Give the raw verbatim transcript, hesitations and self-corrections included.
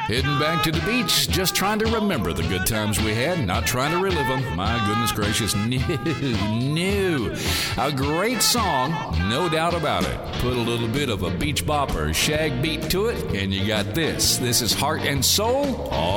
Heading back to the beach, just trying to remember the good times we had, not trying to relive them. My goodness gracious, no, no. A great song, no doubt about it. Put a little bit of a beach bop or shag beat to it, and you got this. This is Heart and Soul. All